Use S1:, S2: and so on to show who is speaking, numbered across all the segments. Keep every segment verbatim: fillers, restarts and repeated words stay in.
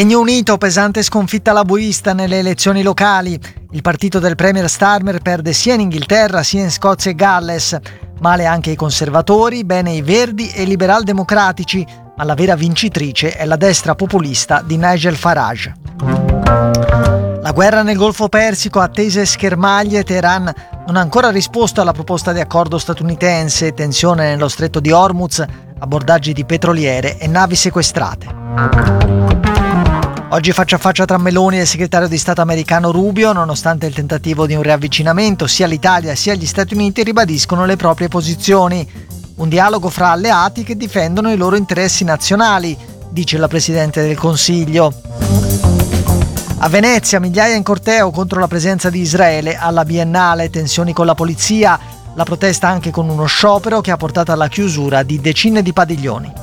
S1: Regno Unito, pesante sconfitta laburista nelle elezioni locali. Il partito del premier Starmer perde sia in Inghilterra sia in Scozia e Galles. Male anche i conservatori, bene i verdi e i liberal democratici, ma la vera vincitrice è la destra populista di Nigel Farage. La guerra nel Golfo Persico, attese schermaglie, Teheran non ha ancora risposto alla proposta di accordo statunitense, tensione nello stretto di Hormuz, abbordaggi di petroliere e navi sequestrate. Oggi faccia a faccia tra Meloni e il segretario di Stato americano Rubio, nonostante il tentativo di un riavvicinamento, sia l'Italia sia gli Stati Uniti ribadiscono le proprie posizioni. Un dialogo fra alleati che difendono i loro interessi nazionali, dice la Presidente del Consiglio. A Venezia, migliaia in corteo contro la presenza di Israele alla Biennale, tensioni con la polizia, la protesta anche con uno sciopero che ha portato alla chiusura di decine di padiglioni.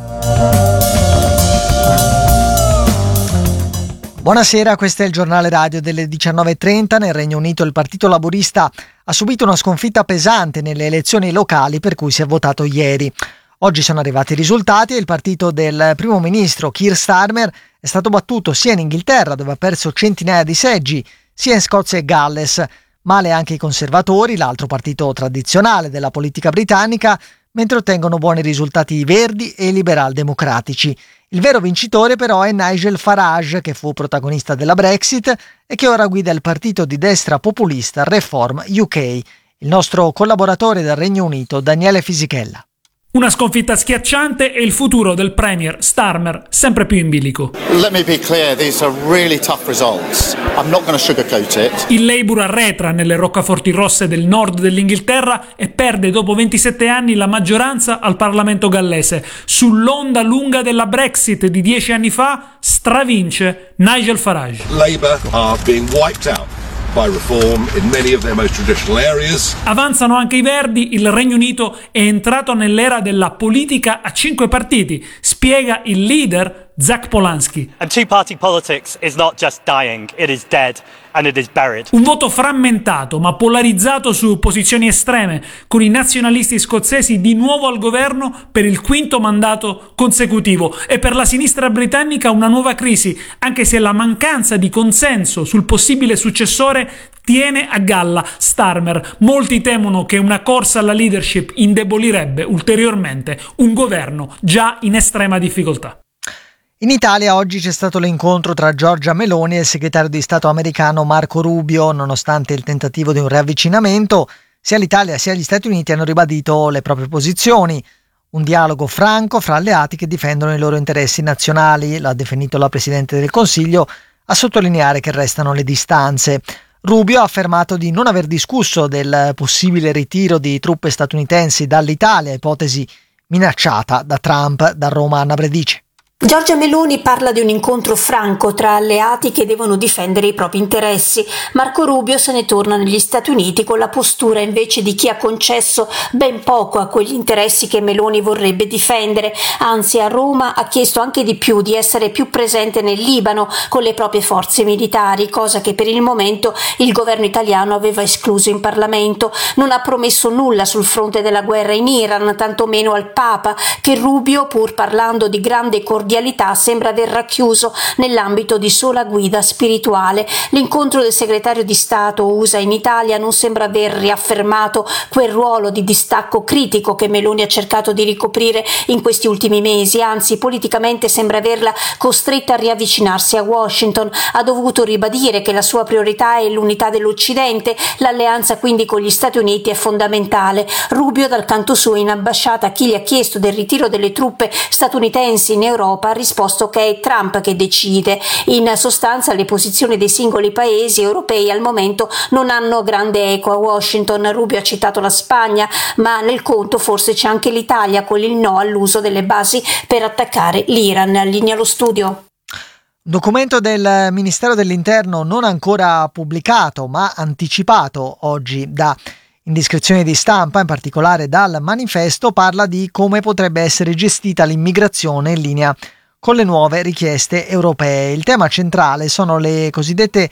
S1: Buonasera, questo è il giornale radio delle diciannove e trenta. Nel Regno Unito il Partito Laburista ha subito una sconfitta pesante nelle elezioni locali per cui si è votato ieri. Oggi sono arrivati i risultati e il partito del primo ministro Keir Starmer è stato battuto sia in Inghilterra, dove ha perso centinaia di seggi, sia in Scozia e Galles. Male anche i conservatori, l'altro partito tradizionale della politica britannica, mentre ottengono buoni risultati i verdi e i liberal democratici. Il vero vincitore però è Nigel Farage, che fu protagonista della Brexit e che ora guida il partito di destra populista Reform U K. Il nostro collaboratore dal Regno Unito, Daniele Fisichella.
S2: Una sconfitta schiacciante e il futuro del premier Starmer sempre più in bilico.
S3: Let me be clear, these are really tough results. I'm not going to sugarcoat it.
S2: Il Labour arretra nelle roccaforti rosse del nord dell'Inghilterra e perde dopo ventisette anni la maggioranza al Parlamento gallese. Sull'onda lunga della Brexit di dieci anni fa stravince Nigel Farage.
S4: Labour are being wiped out by reform in many of their most traditional areas.
S2: Avanzano anche i Verdi, il Regno Unito è entrato nell'era della politica a cinque partiti, spiega il leader Zach Polanski.
S5: And two-party politics is not just dying, it is dead and it is buried.
S2: Un voto frammentato ma polarizzato su posizioni estreme, con i nazionalisti scozzesi di nuovo al governo per il quinto mandato consecutivo e per la sinistra britannica una nuova crisi, anche se la mancanza di consenso sul possibile successore tiene a galla Starmer. Molti temono che una corsa alla leadership indebolirebbe ulteriormente un governo già in estrema difficoltà.
S1: In Italia oggi c'è stato l'incontro tra Giorgia Meloni e il segretario di Stato americano Marco Rubio. Nonostante il tentativo di un riavvicinamento, sia l'Italia sia gli Stati Uniti hanno ribadito le proprie posizioni. Un dialogo franco fra alleati che difendono i loro interessi nazionali, l'ha definito la Presidente del Consiglio, a sottolineare che restano le distanze. Rubio ha affermato di non aver discusso del possibile ritiro di truppe statunitensi dall'Italia, ipotesi minacciata da Trump. Da Roma, Anna Bredice.
S6: Giorgia Meloni parla di un incontro franco tra alleati che devono difendere i propri interessi. Marco Rubio se ne torna negli Stati Uniti con la postura invece di chi ha concesso ben poco a quegli interessi che Meloni vorrebbe difendere. Anzi, a Roma ha chiesto anche di più, di essere più presente nel Libano con le proprie forze militari, cosa che per il momento il governo italiano aveva escluso in Parlamento. Non ha promesso nulla sul fronte della guerra in Iran, tantomeno al Papa, che Rubio, pur parlando di grande cordialità, sembra aver racchiuso nell'ambito di sola guida spirituale. L'incontro del segretario di Stato U S A in Italia non sembra aver riaffermato quel ruolo di distacco critico che Meloni ha cercato di ricoprire in questi ultimi mesi, anzi politicamente sembra averla costretta a riavvicinarsi a Washington. Ha dovuto ribadire che la sua priorità è l'unità dell'Occidente, l'alleanza quindi con gli Stati Uniti è fondamentale. Rubio dal canto suo in ambasciata a chi gli ha chiesto del ritiro delle truppe statunitensi in Europa ha risposto che è Trump che decide. In sostanza le posizioni dei singoli paesi europei al momento non hanno grande eco a Washington. Rubio ha citato la Spagna, ma nel conto forse c'è anche l'Italia con il no all'uso delle basi per attaccare l'Iran. Linea allo studio.
S1: Documento del Ministero dell'Interno non ancora pubblicato ma anticipato oggi da indiscrezioni di stampa, in particolare dal Manifesto, parla di come potrebbe essere gestita l'immigrazione in linea con le nuove richieste europee. Il tema centrale sono le cosiddette